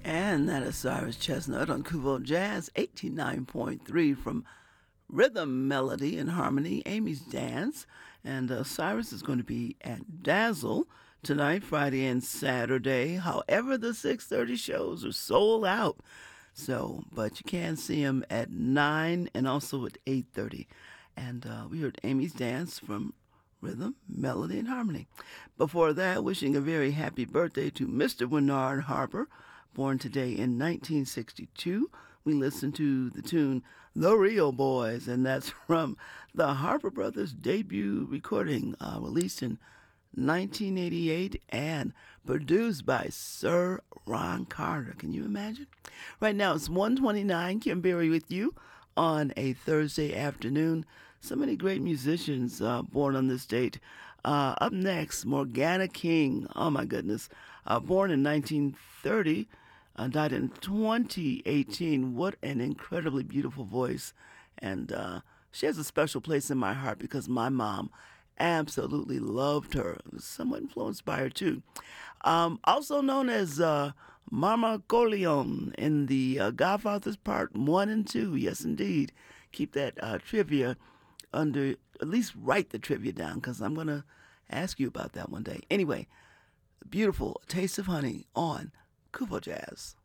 And that is Cyrus Chestnut on Kuvo Jazz 89.3 from Rhythm, Melody, and Harmony, Amy's Dance. And Cyrus is going to be at Dazzle tonight, Friday, and Saturday. However, the 6:30 shows are sold out. So, but you can see him at 9 and also at 8:30. And we heard Amy's Dance from Rhythm, Melody, and Harmony. Before that, wishing a very happy birthday to Mr. Bernard Harper, born today in 1962. We listened to the tune The Real Boys, and that's from the Harper Brothers debut recording, released in 1988 and produced by Sir Ron Carter. Can you imagine? Right now it's 1:29. Kim Berry with you on a Thursday afternoon. So many great musicians born on this date. Up next, Morgana King. Oh my goodness. Born in 1930, died in 2018. What an incredibly beautiful voice. And she has a special place in my heart because my mom absolutely loved her. Somewhat influenced by her too. Also known as Mama Corleone in the Godfathers Part 1 and 2. Yes, indeed. Keep that trivia under, at least write the trivia down because I'm going to ask you about that one day. Anyway, beautiful Taste of Honey on Kuvo Jazz.